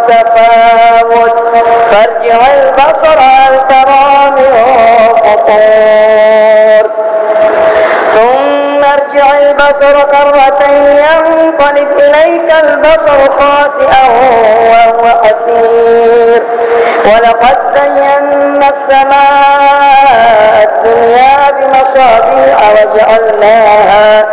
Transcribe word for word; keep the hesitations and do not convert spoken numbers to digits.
التفاوت فارجع البصر هل ترى من فطور ثم ارجع البصر كرتين ينقلب إليك البصر خاسئا وهو حسير ولقد زينا السماء الدنيا بمصابيح وجعلناها